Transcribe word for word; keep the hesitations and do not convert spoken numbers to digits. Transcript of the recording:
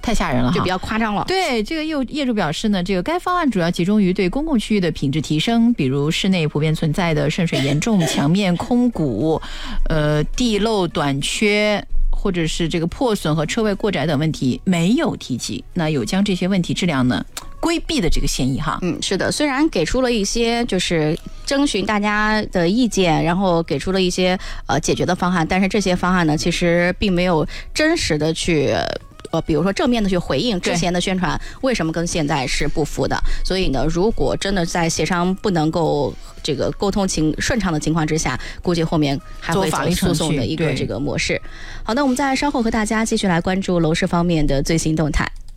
太吓人了哈， 就比较夸张了。 对，这个业业主表示呢，这个该方案主要集中于对公共区域的品质提升，比如室内普遍存在的渗水严重、墙面空鼓、呃地漏短缺，或者是这个破损和车位过窄等问题没有提及，那有将这些问题质量呢规避的这个嫌疑哈。 嗯，是的，虽然给出了一些就是征询大家的意见，然后给出了一些呃解决的方案，但是这些方案呢，其实并没有真实的去。呃，比如说正面的去回应之前的宣传，为什么跟现在是不符的？所以呢，如果真的在协商不能够这个沟通情顺畅的情况之下，估计后面还会走诉讼的一个这个模式。好，那我们再稍后和大家继续来关注楼市方面的最新动态。